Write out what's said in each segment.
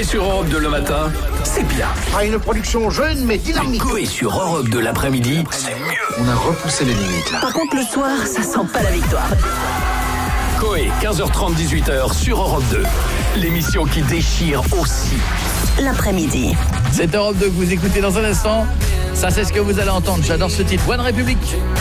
Coé sur Europe 2 le matin, c'est bien. Ah, une production jeune mais dynamique. Coé sur Europe 2 l'après-midi, c'est mieux. On a repoussé les limites là. Par contre, le soir, ça sent pas la victoire. Coé, 15h30, 18h sur Europe 2. L'émission qui déchire aussi. L'après-midi. C'est Europe 2 que vous écoutez dans un instant. Ça, c'est ce que vous allez entendre. J'adore ce titre. One Republic.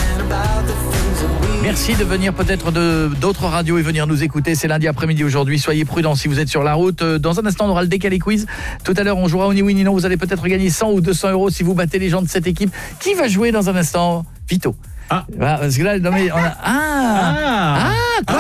Merci de venir peut-être d'autres radios et venir nous écouter. C'est lundi après-midi aujourd'hui. Soyez prudents si vous êtes sur la route. Dans un instant, on aura le décalé quiz. Tout à l'heure, on jouera au ni oui ni non. Vous allez peut-être gagner 100 ou 200 € si vous battez les gens de cette équipe. Qui va jouer dans un instant? Vito. Ah. Parce que là, non mais on a...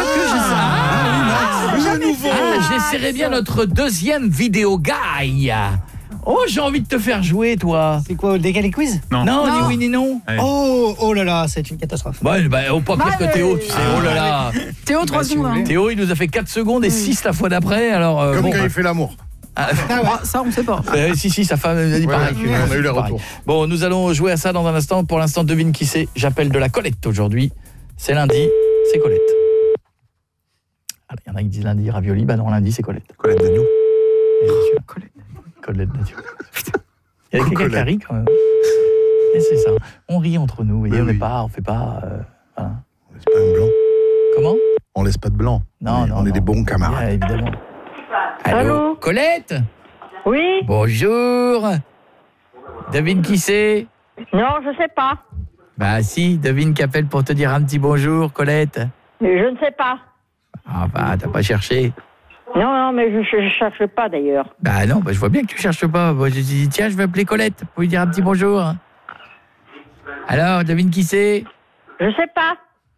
j'essaierai bien notre deuxième vidéo guy. Oh, j'ai envie de te faire jouer, toi. C'est quoi, le décalé quiz? Non, ni oui ni non. Allez. Oh là là, c'est une catastrophe. Ouais, pas pire que Théo, tu sais. Oh là là. Théo, 3 secondes. Hein. Théo, il nous a fait 4 secondes et 6 la fois d'après. Alors, comme quand il fait l'amour. Ça, on sait pas. Si, sa femme a dit pareil. On a eu les retours. Bon, nous allons jouer à ça dans un instant. Pour l'instant, devine qui c'est. J'appelle de la Colette aujourd'hui. C'est lundi, c'est Colette. Il y en a qui disent lundi ravioli, bah non, lundi c'est Colette. Colette d'agneau. Colette d'agneau. Il y a quelqu'un qui rit quand même. Et c'est ça. On rit entre nous et on fait pas voilà. On laisse pas un blanc. Comment? On laisse pas de blanc. Non, on est des bons camarades. Yeah, évidemment. Allô, Colette? Oui. Bonjour. Devine qui c'est? Non, je sais pas. Bah si, devine qui appelle pour te dire un petit bonjour, Colette. Je ne sais pas. Ah bah, t'as pas cherché. Non, mais je cherche pas d'ailleurs. Bah non, je vois bien que tu cherches pas. Moi, je dis tiens, je vais appeler Colette pour lui dire un petit bonjour. Alors, devine qui c'est? Je sais pas.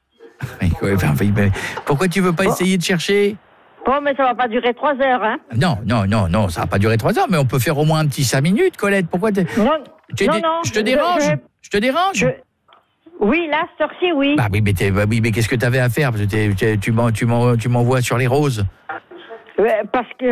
Pourquoi tu veux pas essayer de chercher? Bon, mais ça va pas durer 3 heures, hein. Non, ça va pas durer 3 heures, mais on peut faire au moins un petit 5 minutes, Colette. Pourquoi t'es... Non, je te dérange? Je te dérange? Oui, là, cette heure-ci, oui. Bah oui, mais qu'est-ce que t'avais à faire? Parce que tu m'envoies sur les roses. Parce que